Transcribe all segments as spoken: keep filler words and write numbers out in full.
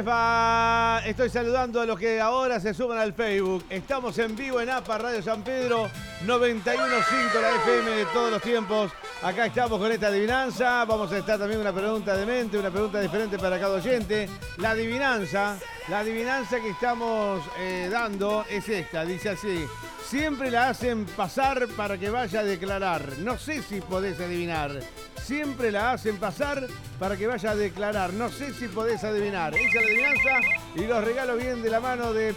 les va? Estoy saludando a los que ahora se suman al Facebook. Estamos en vivo en APA Radio San Pedro, noventa y uno punto cinco, la F M de todos los tiempos. Acá estamos con esta adivinanza. Vamos a estar también una pregunta de mente, una pregunta diferente para cada oyente. La adivinanza, la adivinanza que estamos eh, dando es esta. Dice así: siempre la hacen pasar para que vaya a declarar. No sé si podés adivinar. Siempre la hacen pasar para que vaya a declarar. No sé si podés adivinar. Esa es la adivinanza y los regalos vienen de la mano de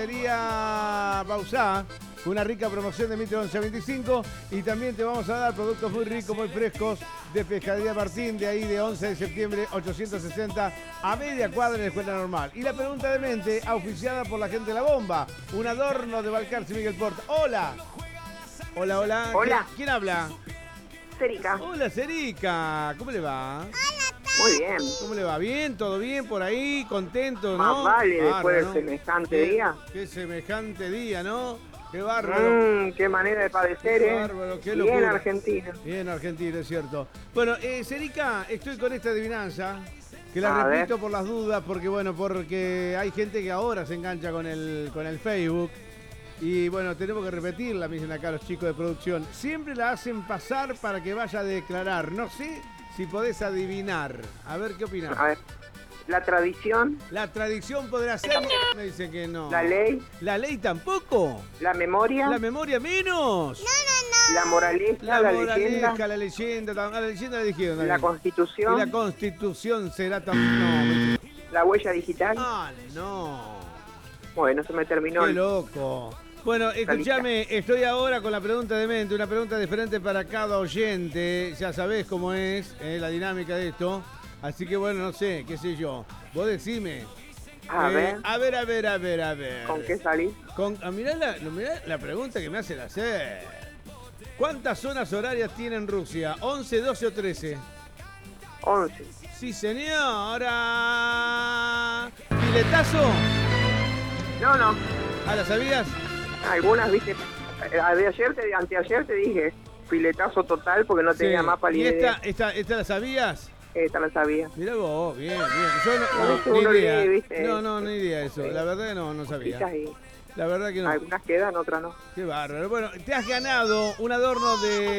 Pizzería Bausá. Una rica promoción de Mitre once veinticinco. Y también te vamos a dar productos muy ricos, muy frescos de Pescadería Martín, de ahí de once de septiembre ochocientos sesenta a media cuadra en la Escuela Normal. Y la pregunta de mente, auspiciada por la gente de La Bomba. Un adorno de Balcarce y Miguel Porta. Hola. Hola, hola. Hola. ¿Quién, quién habla? Cerica. Hola, Cerica. ¿Cómo le va? Muy bien. ¿Cómo le va? ¿Bien? ¿Todo bien por ahí? ¿Contento, no? Más vale después Bárbaro, de semejante Qué- día. Qué semejante día, ¿no? Qué bárbaro. Mmm, qué manera de padecer, Qué ¿eh? bárbaro, qué Bien locura. argentino. Bien, Argentina, es cierto. Bueno, eh, Cerica, estoy con esta adivinanza, que la A repito ver. por las dudas, porque bueno, porque hay gente que ahora se engancha con el, con el Facebook. Y bueno, tenemos que repetirla, me dicen acá los chicos de producción. Siempre la hacen pasar para que vaya a declarar. No sé si podés adivinar. A ver, ¿qué opinás? A ver, la tradición, La tradición podrá ser. Me dicen que no. la ley, ¿La ley tampoco? la memoria, ¿La memoria menos? la moraleja, La, la, moraleja, leyenda, la leyenda, tam- la leyenda la dijeron la también. constitución, Y la constitución será también. No, me- la huella digital. ah, no. Bueno, se me terminó. Qué el- loco. Bueno, escúchame, estoy ahora con la pregunta de mente, una pregunta diferente para cada oyente. Ya sabés cómo es eh, la dinámica de esto. Así que bueno, no sé, qué sé yo. Vos decime. A Eh, ver, A ver, a ver, a ver, a ver. ¿con qué salís? Con, ah, mirá, la, no, mirá la pregunta que me hacen hacer. ¿Cuántas zonas horarias tiene en Rusia? ¿once, doce o trece? once. Sí, señora. ¿Piletazo? No, no. ¿Ah, la sabías? Algunas, viste. eh, De ayer, te, anteayer te dije filetazo total porque no tenía Sí. más ¿Y palidez. esta, esta, esta la sabías? Esta la sabía. Mirá vos, bien, bien. Yo no, No, no, viste, ni uno idea. lee, viste. No, no, ni idea eso. Sí. La verdad que no, no sabía. Quizás y La verdad que no. algunas quedan, otras no. Qué bárbaro. Bueno, te has ganado un adorno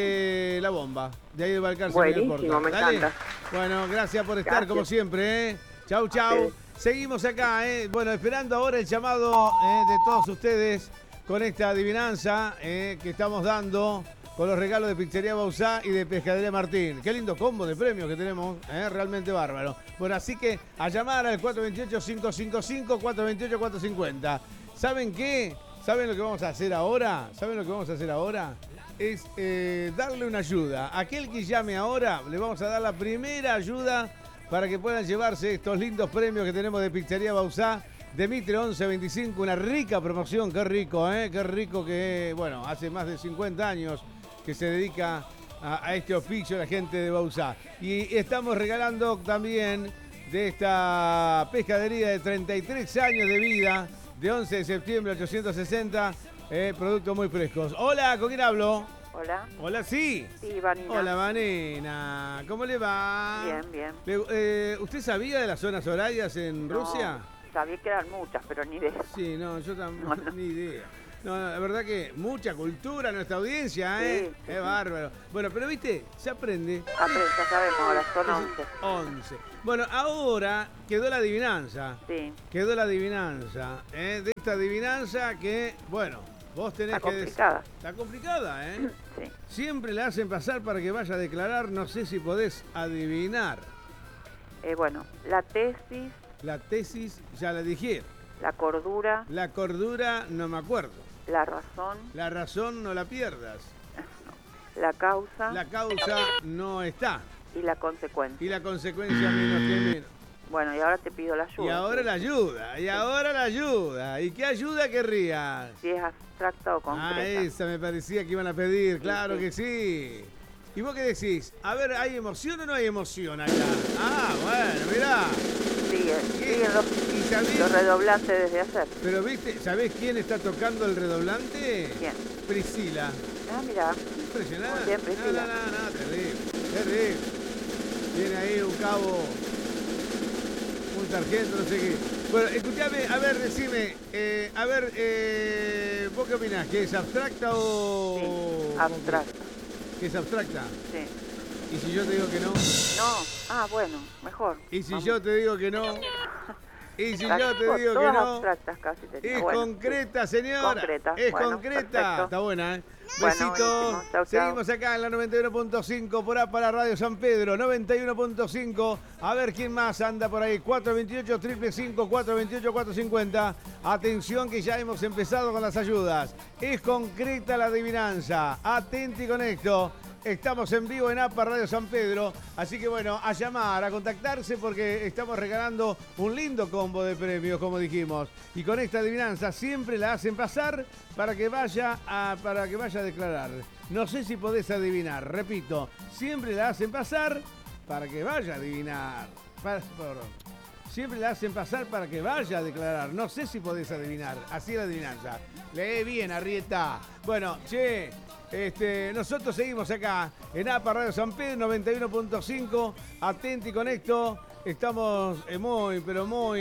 de La Bomba, de ahí de Balcarce. Miguel Buenísimo, Porta. me Dale. encanta. Bueno, gracias por estar Gracias. como siempre, ¿eh? Chau, chau. ustedes. Seguimos acá, ¿eh? Bueno, esperando ahora el llamado eh, de todos ustedes con esta adivinanza eh, que estamos dando con los regalos de Pizzería Bausá y de Pescadería Martín. Qué lindo combo de premios que tenemos, ¿eh? Realmente bárbaro. Bueno, así que a llamar al cuatro dos ocho, cinco cinco cinco, cuatro dos ocho, cuatro cinco cero. ¿Saben qué? ¿Saben lo que vamos a hacer ahora? ¿Saben lo que vamos a hacer ahora? Es eh, darle una ayuda. Aquel que llame ahora, le vamos a dar la primera ayuda para que puedan llevarse estos lindos premios que tenemos de Pizzería Bausá, de Mitre once veinticinco, una rica promoción, qué rico, ¿eh? Qué rico que, bueno, hace más de cincuenta años que se dedica a, a este oficio la gente de Bausá. Y estamos regalando también de esta pescadería de treinta y tres años de vida, de once de septiembre ochocientos sesenta, eh, productos muy frescos. Hola, ¿con quién hablo? Hola, Hola, sí. sí, Vanina. Hola, Vanina. ¿Cómo le va? Bien, bien. Le- eh, ¿Usted sabía de las zonas horarias en No, Rusia? Sabía que eran muchas, pero ni de eso. Sí, no, yo tampoco, No, no. ni idea. No, no, la verdad que mucha cultura en nuestra audiencia, ¿eh? Sí, sí, es sí. bárbaro. Bueno, pero viste, se aprende. Aprende, ya sabemos, ahora son once. once. Bueno, ahora quedó la adivinanza. Sí, Quedó la adivinanza. ¿eh? De esta adivinanza que, bueno, vos tenés está que... des- complicada. Está complicada, ¿eh? Sí. Siempre la hacen pasar para que vaya a declarar. No sé si podés adivinar. Eh, bueno, la tesis, La tesis ya la dije. la cordura, La cordura no me acuerdo. la razón, La razón no la pierdas. la causa La causa no está. y la consecuencia. Y la consecuencia menos que menos. Bueno, y ahora te pido la ayuda. Y ahora ¿sí? la ayuda. Y ahora la ayuda. ¿Y qué ayuda querrías? Si es abstracta o concreta. Ah, esa me parecía que iban a pedir. Claro sí. que sí. ¿Y vos qué decís? A ver, ¿hay emoción o no hay emoción acá? Ah, bueno, mirá. Sigue, ¿Qué? siguen los, ¿Y sabés? los redoblantes desde ayer. Pero viste, ¿sabés quién está tocando el redoblante? ¿Quién? Priscila. Ah, mira, Impresionante. Muy bien, Priscila. No, no, no, no, terrible, terrible. Tiene ahí un cabo, un sargento, no sé qué. Bueno, escúchame, a ver, decime, eh, a ver, eh, ¿vos qué opinás? ¿Que es abstracta o...? Sí, abstracta. ¿Que es abstracta? Sí. ¿Y si yo te digo que no? No, ah, bueno, mejor. ¿Y si Vamos. yo te digo que no? ¿Y si Casi yo te todas digo que no? abstractas casi tenía. Es Bueno, concreta, sí. señora. Concreta. Es Bueno, concreta. perfecto. Está buena, ¿eh? Bueno, Besitos. buenísimo. Chau, chau. Seguimos acá en la noventa y uno punto cinco por A para Radio San Pedro. noventa y uno punto cinco. A ver quién más anda por ahí. cuatro dos ocho, cinco cinco, cuatro dos ocho, cuatro cinco cero. Atención que ya hemos empezado con las ayudas. Es concreta la adivinanza. Atenti con esto. Estamos en vivo en A P A Radio San Pedro, así que bueno, a llamar, a contactarse porque estamos regalando un lindo combo de premios, como dijimos. Y con esta adivinanza siempre la hacen pasar para que vaya a, para que vaya a declarar. No sé si podés adivinar, repito, siempre la hacen pasar para que vaya a adivinar. Para, por, siempre la hacen pasar para que vaya a declarar. No sé si podés adivinar, así es la adivinanza. Lee bien, Arrieta. Bueno, che... Este, nosotros seguimos acá en A P A Radio San Pedro noventa y uno punto cinco. Atenti con esto. Estamos eh, muy, pero muy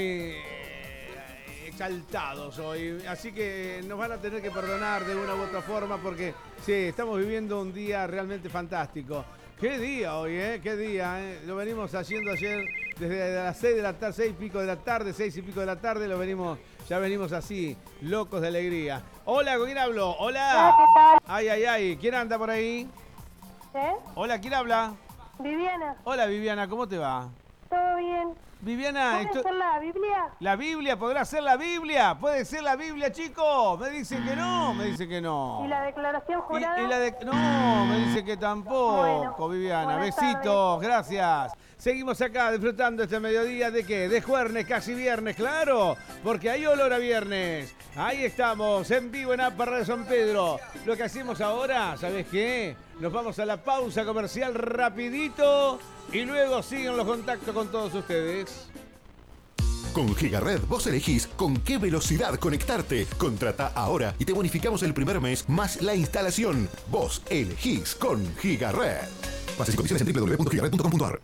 eh, exaltados hoy. Así que nos van a tener que perdonar de una u otra forma porque sí, estamos viviendo un día realmente fantástico. Qué día hoy, ¿eh? Qué día, ¿eh? Lo venimos haciendo ayer desde las seis de la tarde, seis y pico de la tarde, seis y pico de la tarde, lo venimos, ya venimos así, locos de alegría. Hola, ¿con quién hablo? Hola. Hola, ¿qué tal? Ay, ay, ay, ¿quién anda por ahí? ¿Eh? Hola, ¿quién habla? Viviana, Hola, Viviana, ¿cómo te va? ¿todo bien? Viviana, ¿Puede esto... ser la Biblia? La Biblia, ¿podrá ser la Biblia? ¿Puede ser la Biblia, chicos? Me dicen que no, me dicen que no. ¿Y la declaración jurada? Y, y la de... No, me dice que tampoco, Bueno, Viviana. buenas Besitos, gracias. Seguimos acá disfrutando este mediodía de qué? De jueves, casi viernes, claro, porque hay olor a viernes. Ahí estamos, en vivo en A P A Radio San Pedro. Lo que hacemos ahora, ¿sabes qué? Nos vamos a la pausa comercial rapidito y luego siguen los contactos con todos ustedes. Con Gigared vos elegís con qué velocidad conectarte. Contrata ahora y te bonificamos el primer mes más la instalación. Vos elegís con Gigared. Bases y condiciones en doble u doble u doble u punto gigared punto com punto a r.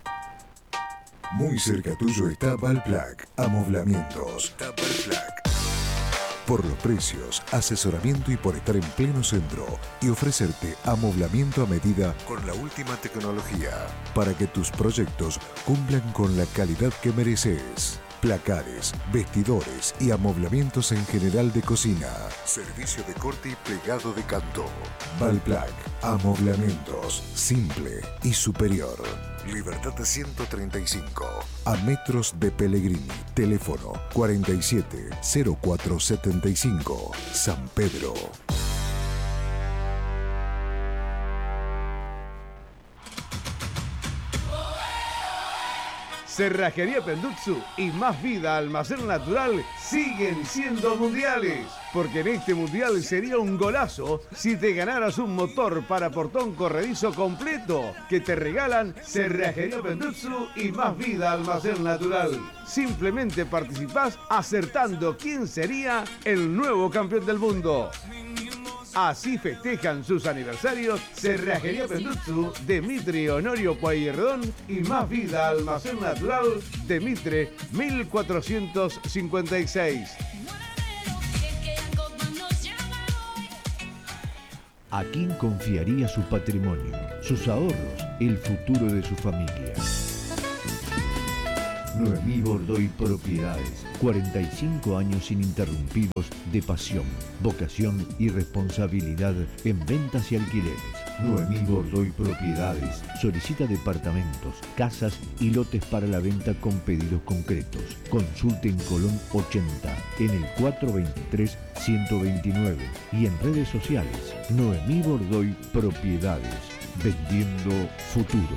Muy cerca tuyo está Valplac, amoblamientos. Valplac. Por los precios, asesoramiento y por estar en pleno centro y ofrecerte amoblamiento a medida con la última tecnología para que tus proyectos cumplan con la calidad que mereces. Placares, vestidores y amoblamientos en general de cocina. Servicio de corte y plegado de canto. Valplac, amoblamientos, simple y superior. Libertad de ciento treinta y cinco, a metros de Pellegrini. Teléfono cuarenta y siete cero cuatro setenta y cinco, San Pedro. Cerrajería Pendutsu y Más Vida Almacén Natural siguen siendo mundiales. Porque en este mundial sería un golazo si te ganaras un motor para portón corredizo completo que te regalan Cerrajería Pendutsu y Más Vida Almacén Natural. Simplemente participás acertando quién sería el nuevo campeón del mundo. Así festejan sus aniversarios Cerrajería Pendutsu de Mitre Honorio Pueyrredón y Más Vida Almacén Natural de Mitre mil cuatrocientos cincuenta y seis. ¿A quién confiaría su patrimonio, sus ahorros, el futuro de su familia? Noemí Bordoy Propiedades, cuarenta y cinco años ininterrumpidos de pasión, vocación y responsabilidad en ventas y alquileres. Noemí Bordoy Propiedades solicita departamentos, casas y lotes para la venta con pedidos concretos. Consulte en Colón ochenta, en el cuatrocientos veintitrés ciento veintinueve y en redes sociales. Noemí Bordoy Propiedades, vendiendo futuro.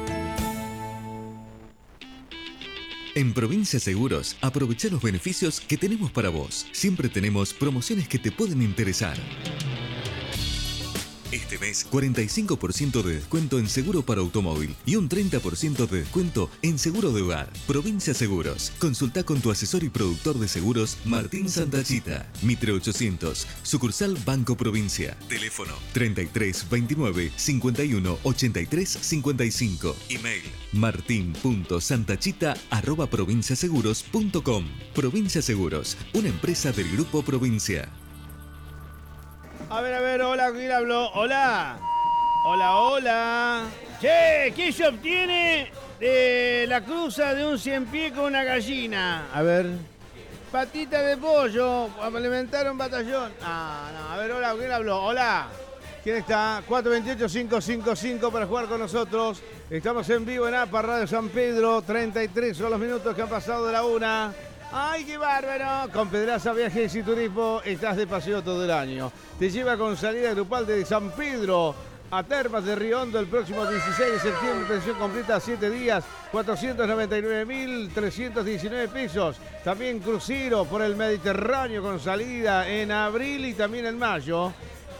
En Provincia Seguros, aprovecha los beneficios que tenemos para vos. Siempre tenemos promociones que te pueden interesar. Este mes, cuarenta y cinco por ciento de descuento en seguro para automóvil y un treinta por ciento de descuento en seguro de hogar. Provincia Seguros. Consulta con tu asesor y productor de seguros, Martín Santachita. Mitre ochocientos, sucursal Banco Provincia. Teléfono treinta y tres veintinueve cincuenta y uno ochenta y tres cincuenta y cinco. Email martin punto santachita arroba provinciaseguros punto com. Provincia Seguros, una empresa del Grupo Provincia. A ver, a ver, hola, ¿quién habló? Hola. Hola, hola. Che, ¿qué se obtiene de la cruza de un cien pies con una gallina? A ver. Patita de pollo, para alimentar un batallón. Ah, no, a ver, hola, ¿quién habló? Hola. ¿Quién está? cuatro dos ocho cinco cinco cinco para jugar con nosotros. Estamos en vivo en APA Radio San Pedro. treinta y tres son los minutos que han pasado de la una. ¡Ay, qué bárbaro! Con Pedraza Viajes y Turismo estás de paseo todo el año. Te lleva con salida grupal de San Pedro a Termas de Río Hondo el próximo dieciséis de septiembre. Pensión completa a siete días, cuatrocientos noventa y nueve mil trescientos diecinueve pesos. También crucero por el Mediterráneo con salida en abril y también en mayo.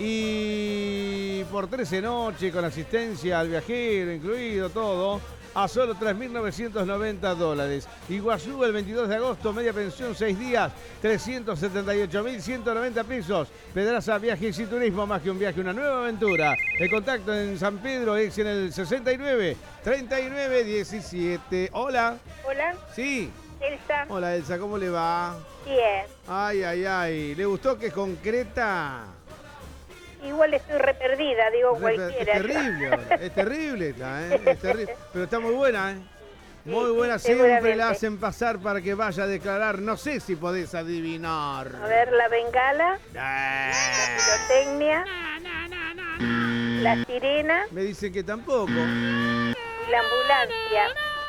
Y por trece noches con asistencia al viajero, incluido todo, a solo tres mil novecientos noventa dólares. Iguazú el veintidós de agosto, media pensión, seis días, trescientos setenta y ocho mil ciento noventa pesos. Pedraza Viajes y Turismo, más que un viaje, una nueva aventura. El contacto en San Pedro es en el sesenta y nueve, treinta y nueve, diecisiete. Hola. Hola, Sí. Elsa. Hola Elsa, ¿cómo le va? Bien. Ay, ay, ay. ¿Le gustó que es concreta? Igual estoy re perdida, digo Es cualquiera. terrible, ahora, es terrible esta, ¿eh? Es terrible. Pero está muy buena, ¿eh? Muy Sí, buena, sí, siempre seguramente. la hacen pasar para que vaya a declarar. No sé si podés adivinar. A ver, la bengala, Ah, la pirotecnia, la sirena me dicen que tampoco. y la ambulancia.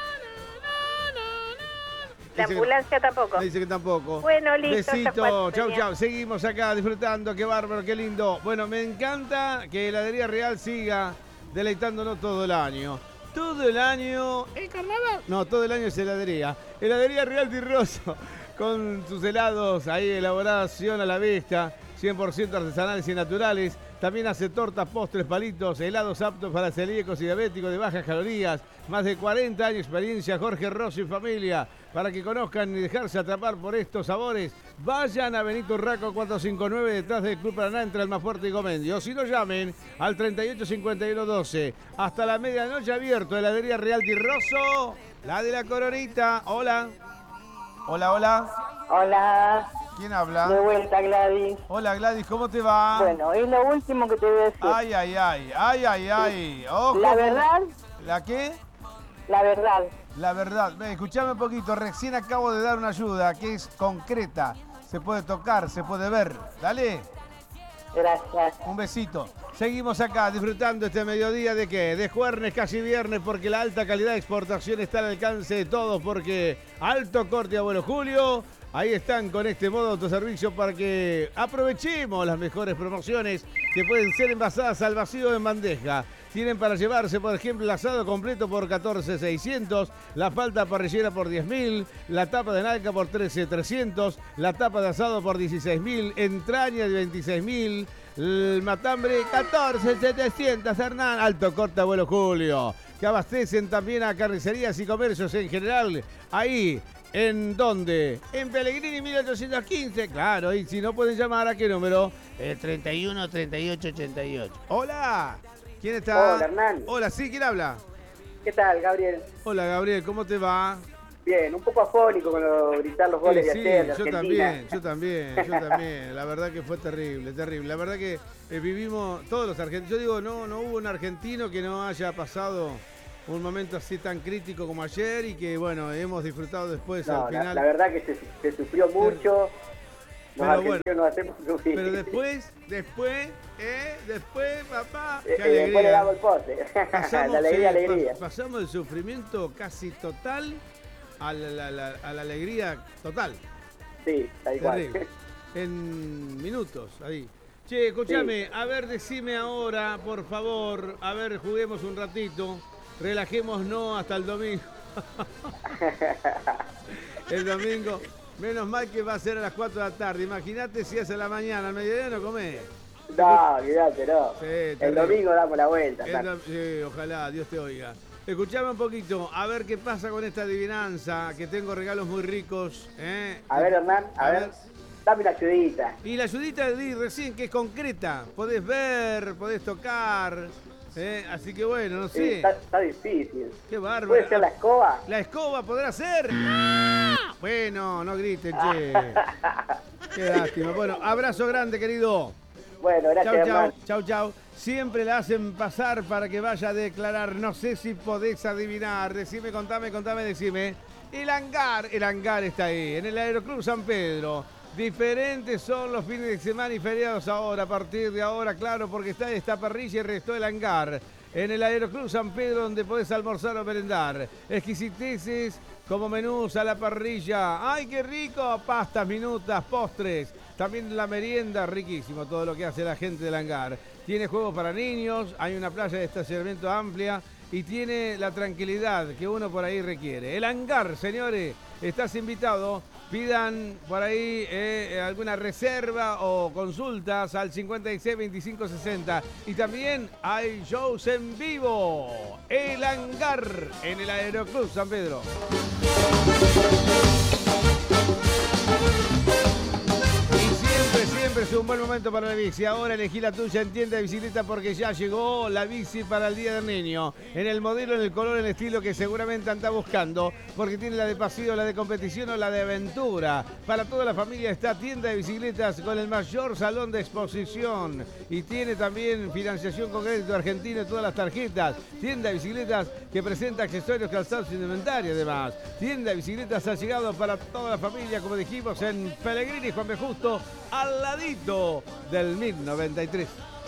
La Dice que- ambulancia tampoco. Me dice que tampoco. Bueno, listo, esas Besito, cuatro chau, tenía. chau. Seguimos acá disfrutando, qué bárbaro, qué lindo. Bueno, me encanta que Heladería Real siga deleitándonos todo el año. Todo el año. ¿El carnaval? No, todo el año es heladería. Heladería Real Tirroso, con sus helados ahí, elaboración a la vista, cien por ciento artesanales y naturales. También hace tortas, postres, palitos, helados aptos para celíacos y diabéticos de bajas calorías. Más de cuarenta años de experiencia, Jorge Rosso y familia. Para que conozcan y dejarse atrapar por estos sabores, vayan a Benito Urraco cuatrocientos cincuenta y nueve detrás del Club Paraná entre Almafuerte y Gomendi. O si no, llamen al treinta y ocho cincuenta y uno doce. Hasta la medianoche abierto, Heladería Real Tirroso, la de la Coronita. Hola. Hola, hola. Hola, ¿Quién de habla? vuelta Gladys. Hola Gladys, ¿cómo te va? Bueno, es lo último que te voy a decir. Ay, ay, ay, ay, ay, ay. Ojo. La verdad, ¿La qué? la verdad. La verdad. Ve, escuchame un poquito, recién acabo de dar una ayuda que es concreta. Se puede tocar, se puede ver. Dale, Gracias. un besito. Seguimos acá disfrutando este mediodía de qué? De jueves, casi viernes, porque la alta calidad de exportación está al alcance de todos, porque Alto Corte Abuelo Julio, ahí están con este modo de autoservicio para que aprovechemos las mejores promociones que pueden ser envasadas al vacío en bandeja. Tienen para llevarse, por ejemplo, el asado completo por catorce mil seiscientos, la falta parrillera por diez mil, la tapa de nalca por trece mil trescientos, la tapa de asado por dieciséis mil, entraña de veintiséis mil, el matambre catorce mil setecientos, Hernán, Alto Corte Abuelo Julio, que abastecen también a carnicerías y comercios en general, ahí. ¿En dónde? En Pellegrini mil ochocientos quince, claro, y si no pueden llamar, ¿a qué número? El treinta y uno, treinta y ocho, ochenta y ocho. Hola, ¿quién está? Hola, Hernán. Hola, sí, ¿quién habla? ¿Qué tal, Gabriel? Hola, Gabriel, ¿cómo te va? Bien, un poco afónico con lo, gritar los goles Sí, de ayer de yo Argentina. también, yo también, yo también. La verdad que fue terrible, terrible. La verdad que eh, vivimos todos los argentinos. Yo digo, no, no hubo un argentino que no haya pasado un momento así tan crítico como ayer y que, bueno, hemos disfrutado después No, al la, final. la verdad que se, se sufrió mucho. Los Pero argentinos bueno, nos hacemos sufrir. Pero después, después, eh, después, papá, Eh, qué eh, después le damos alegría. el poste. Pasamos, la alegría, sí, alegría. pas- pasamos del sufrimiento casi total a la, la- la- a la alegría total. Sí, tal cual. Terrible. En minutos, ahí. Che, escúchame, a ver, decime ahora, por favor, a ver, juguemos un ratito, relajémonos hasta el domingo. El domingo, menos mal que va a ser a las cuatro de la tarde, imagínate si es a la mañana, al mediodía no comés. No, olvídate, no. Sí, el terrible. domingo damos la vuelta. El claro. dom- sí, ojalá, Dios te oiga. Escuchame un poquito, a ver qué pasa con esta adivinanza, que tengo regalos muy ricos. ¿eh? A ver, Hernán, a, A ver. ver. Dame la ayudita. Y la ayudita di recién que es concreta. Podés ver, podés tocar. ¿eh? Así que bueno, no Sí, sé. está, está difícil. Qué bárbaro. ¿Puede ser la escoba? ¿La escoba podrá ser? Bueno, no griten, che. Qué lástima. Bueno, abrazo grande, querido. Bueno, gracias, Chau, chau, Hernán. chau, chau. Siempre la hacen pasar para que vaya a declarar. No sé si podés adivinar. Decime, contame, contame, decime. El hangar, el hangar está ahí, en el Aeroclub San Pedro. Diferentes son los fines de semana y feriados ahora, a partir de ahora, claro, porque está esta parrilla y restó el hangar. En el Aeroclub San Pedro, donde podés almorzar o merendar. Exquisiteces como menús a la parrilla. ¡Ay, qué rico! Pastas, minutas, postres. También la merienda, riquísimo todo lo que hace la gente del hangar. Tiene juegos para niños, hay una playa de estacionamiento amplia y tiene la tranquilidad que uno por ahí requiere. El hangar, señores, estás invitado. Pidan por ahí eh, alguna reserva o consultas al cincuenta y seis veinticinco sesenta. Y también hay shows en vivo. El hangar en el Aeroclub San Pedro. Siempre es un buen momento para la bici. Ahora elegí la tuya en tienda de bicicleta porque ya llegó la bici para el Día del Niño. En el modelo, en el color, en el estilo que seguramente anda buscando. Porque tiene la de paseo, la de competición o la de aventura. Para toda la familia está tienda de bicicletas con el mayor salón de exposición. Y tiene también financiación con crédito argentino en todas las tarjetas. Tienda de bicicletas que presenta accesorios, calzados y indumentaria además. Tienda de bicicletas ha llegado para toda la familia, como dijimos, en Pellegrini y Juan B. Justo, al ladito del mil noventa y tres.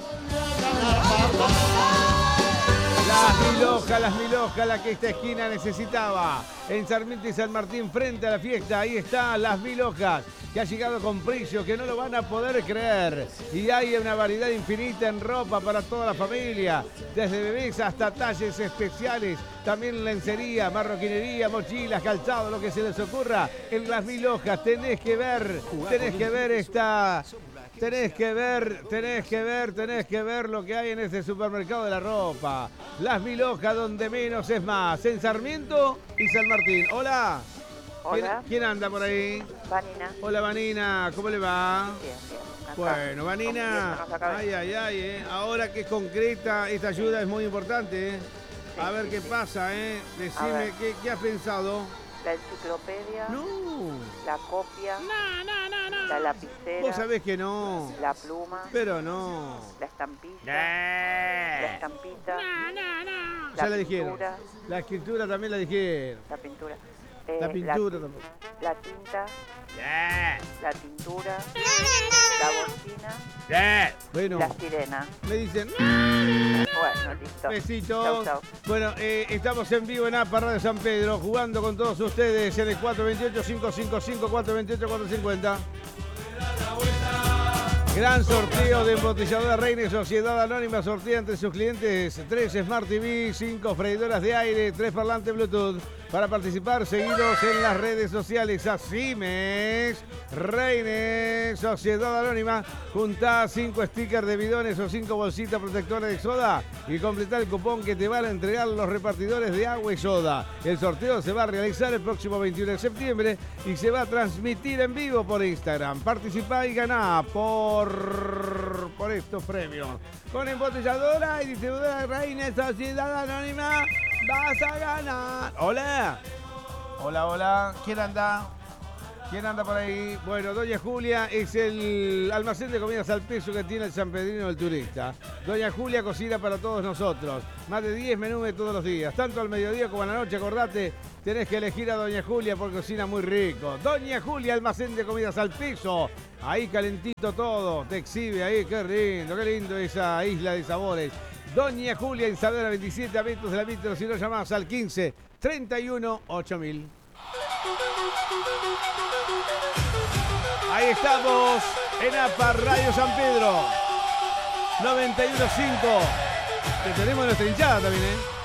Las Milojas, las Milojas, la que esta esquina necesitaba. En Sarmiento y San Martín, frente a la fiesta, ahí está Las Milojas, que ha llegado con precios que no lo van a poder creer. Y hay una variedad infinita en ropa para toda la familia, desde bebés hasta talles especiales. También lencería, marroquinería, mochilas, calzado, lo que se les ocurra. En Las Milojas tenés que ver, tenés que ver esta... Tenés que ver, tenés que ver, tenés que ver lo que hay en este supermercado de la ropa. Las Milojas, donde menos es más. En Sarmiento y San Martín. Hola. Hola. ¿Quién, quién anda por ahí? Vanina. Hola, Vanina. ¿Cómo le va? Bien, bien. Acá, Bueno, Vanina. rompiéndonos la cabeza. Ay, ay, ay. Eh. Ahora que es concreta, esta ayuda es muy importante. Eh. A ver qué pasa, ¿eh? A Decime, ver. ¿qué, qué has pensado? La enciclopedia, No. la copia, la lapicera, Vos sabés que no. la pluma, Pero no. la estampilla, la estampita, Ya la la dijeron. pintura, La escritura también la dijeron. la pintura. eh, La pintura la, tampoco. la tinta, la tintura, la bocina, Bueno, la sirena. me dicen Bueno, listo. besitos. Chau, chau. Bueno, eh, estamos en vivo en APA Radio San Pedro, jugando con todos ustedes en el cuatro dos ocho, cinco cinco cinco, cuatro dos ocho, cuatro cinco cero. Gran sorteo de embotelladora Reine, Sociedad Anónima, sortea entre sus clientes tres Smart T V, cinco freidoras de aire, tres parlantes Bluetooth. Para participar, seguidos en las redes sociales. Asimes, Reine, Sociedad Anónima. Juntá cinco stickers de bidones o cinco bolsitas protectoras de soda y completá el cupón que te van a entregar los repartidores de agua y soda. El sorteo se va a realizar el próximo veintiuno de septiembre y se va a transmitir en vivo por Instagram. Participá y ganá por, por estos premios. Con embotelladora y distribuidora Reine, Sociedad Anónima, vas a ganar. Hola. Hola, hola. ¿Quién anda? ¿Quién anda por ahí? Bueno, Doña Julia es el almacén de comidas al peso que tiene el San Pedrino del Turista. Doña Julia cocina para todos nosotros. Más de diez menús todos los días. Tanto al mediodía como a la noche, acordate, tenés que elegir a Doña Julia porque cocina muy rico. Doña Julia, almacén de comidas al peso. Ahí calentito todo. Te exhibe ahí. Qué lindo, qué lindo esa isla de sabores. Doña Julia en Saavedra veintisiete, a metros de la Mitro, si no llamás al quince, treinta y uno, ocho mil. Ahí estamos en APA Radio San Pedro noventa y uno punto cinco. Que tenemos nuestra hinchada también, ¿eh?